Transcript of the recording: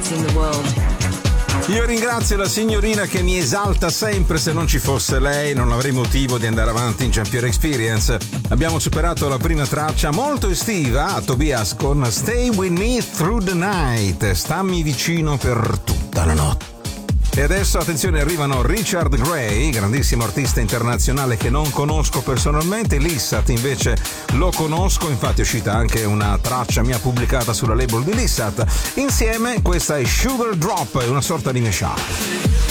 party in the world. Io ringrazio la signorina che mi esalta sempre. Se non ci fosse lei non avrei motivo di andare avanti in Champion Experience. Abbiamo superato la prima traccia molto estiva a Tobias con Stay With Me Through the Night. Stammi vicino per tutta la notte. E adesso attenzione, arrivano Richard Gray, grandissimo artista internazionale che non conosco personalmente. Lissat invece lo conosco, infatti è uscita anche una traccia mia pubblicata sulla label di Lissat. Insieme questa è Sugar Drop, è una sorta di mashup.